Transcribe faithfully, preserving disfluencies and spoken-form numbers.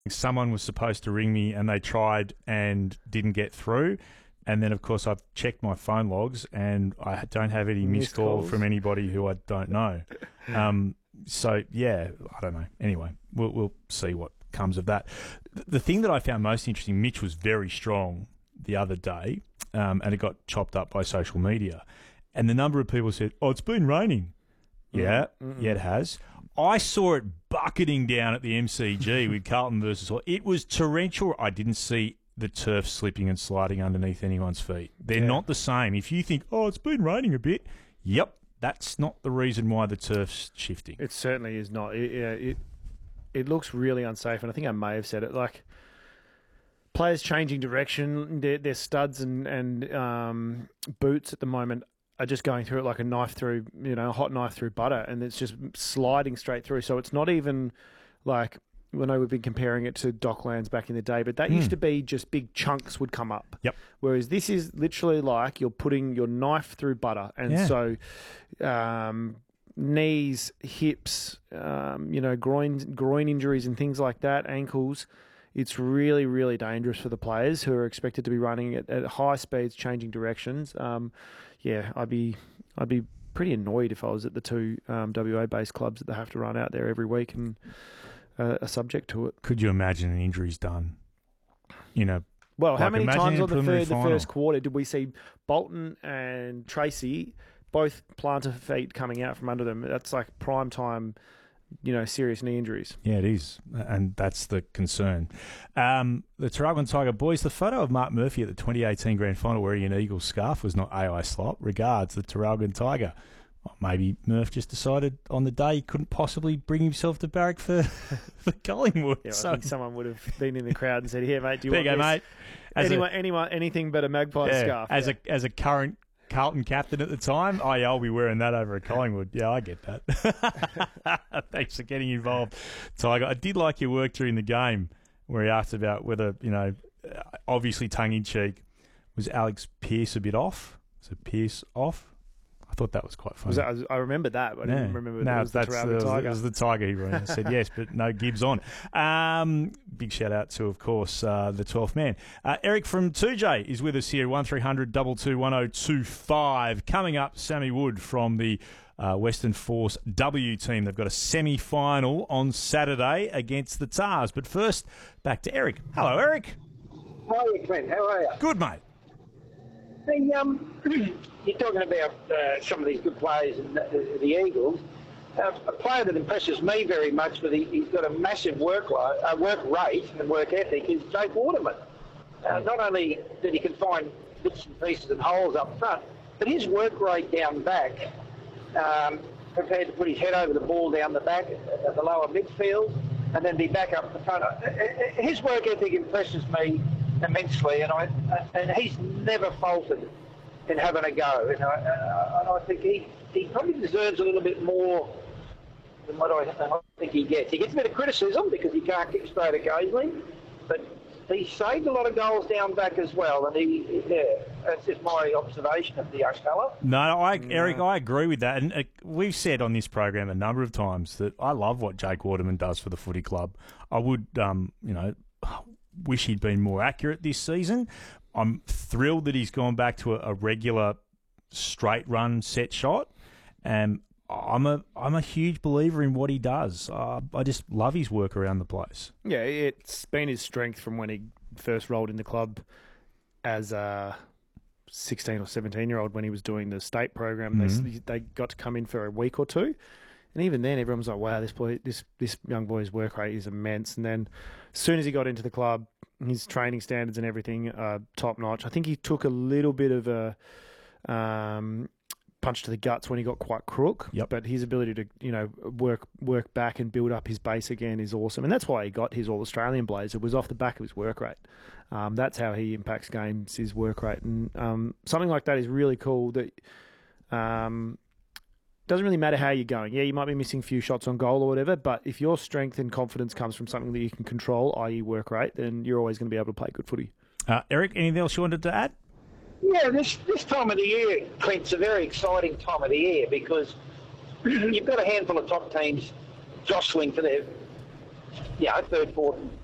someone was supposed to ring me and they tried and didn't get through. And then, of course, I've checked my phone logs and I don't have any missed, missed call calls from anybody who I don't know. Um, so, yeah, I don't know. Anyway, we'll, we'll see what comes of that. The thing that I found most interesting, Mitch was very strong the other day, um, and it got chopped up by social media. And the number of people said, oh, it's been raining. Yeah, mm-hmm. yeah, it has. I saw it bucketing down at the M C G with Carlton versus Hawthorn. It was torrential. I didn't see the turf slipping and sliding underneath anyone's feet. They're yeah. not the same. If you think, oh, it's been raining a bit, yep, that's not the reason why the turf's shifting. It certainly is not. It, it, it looks really unsafe, and I think I may have said it, like players changing direction, their, their studs and, and um, boots at the moment are just going through it like a knife through, you know, a hot knife through butter, and it's just sliding straight through. So it's not even like... I know we've been comparing it to Docklands back in the day, but that mm. used to be just big chunks would come up. Yep. Whereas this is literally like you're putting your knife through butter. And yeah. so um, knees, hips, um, you know, groin, groin injuries and things like that, ankles, it's really, really dangerous for the players who are expected to be running at, at high speeds, changing directions. Um, yeah, I'd be, I'd be pretty annoyed if I was at the two um, W A-based clubs that they have to run out there every week and... Uh, are subject to it. Could you imagine an injury's done? You know, well, how like many times on the, third, the final. first quarter did we see Bolton and Tracy both plantar feet coming out from under them? That's like prime time, you know, serious knee injuries. Yeah, it is, and that's the concern. Um, the Traralgon Tiger boys, the photo of Mark Murphy at the twenty eighteen Grand Final wearing an Eagles scarf was not A I slop. Regards, the Traralgon Tiger. Well, maybe Murph just decided on the day he couldn't possibly bring himself to barrack for, for Collingwood. Yeah, so I think someone would have been in the crowd and said, "Here, mate, do you there want you go, this? mate? As anyone, a, anyone, anything but a magpie yeah, scarf." As yeah. a as a current Carlton captain at the time, oh yeah, I'll be wearing that over at Collingwood. Yeah, I get that. Thanks for getting involved, Tiger. I did like your work during the game where he asked about whether, you know, obviously tongue in cheek, was Alex Pearce a bit off? Was it Pearce off? I thought that was quite funny. Was that, I remember that, but I didn't yeah. remember no, that was the that's Traralgon the, Tiger. It was the Tiger he ran. I said yes, but no Gibbs on. Um, big shout out to, of course, uh, the twelfth man. Uh, Eric from two J is with us here, one three hundred two two one oh two five. Coming up, Sammy Wood from the uh, Western Force W team. They've got a semi-final on Saturday against the Tars. But first, back to Eric. Hello, Eric. How are you, Clint? How are you? Good, mate. Hey, um, you're talking about uh, some of these good players in the, the Eagles. Uh, a player that impresses me very much, but he, he's got a massive work, uh, work rate and work ethic, is Jake Waterman. Uh, not only that he can find bits and pieces and holes up front, but his work rate down back, um, prepared to put his head over the ball down the back at the lower midfield and then be back up the front. His work ethic impresses me immensely, and I and he's never faltered in having a go. And I, and I think he, he probably deserves a little bit more than what I, I think he gets. He gets a bit of criticism because he can't kick straight occasionally, but he saved a lot of goals down back as well. And he, yeah, that's just my observation of the young fella. No, I, Eric, I agree with that. And uh, we've said on this program a number of times that I love what Jake Waterman does for the footy club. I would, um, you know, wish he'd been more accurate this season. I'm thrilled that he's gone back to a, a regular straight run set shot. And I'm a I'm a huge believer in what he does. Uh, I just love his work around the place. Yeah, it's been his strength from when he first rolled in the club as a sixteen or seventeen-year-old when he was doing the state program. Mm-hmm. They they got to come in for a week or two. And even then, everyone was like, wow, this boy, this this young boy's work rate is immense. And then as soon as he got into the club, his training standards and everything uh, top-notch. I think he took a little bit of a um, punch to the guts when he got quite crook. Yep. But his ability to, you know, work work back and build up his base again is awesome. And that's why he got his All-Australian blaze. It was off the back of his work rate. Um, that's how he impacts games, his work rate. And um, something like that is really cool that... Um, doesn't really matter how you're going. Yeah, you might be missing a few shots on goal or whatever, but if your strength and confidence comes from something that you can control, that is work rate, then you're always going to be able to play good footy. Uh, Eric, anything else you wanted to add? Yeah, this this time of the year, Clint's a very exciting time of the year because you've got a handful of top teams jostling for their, you know, third, fourth, and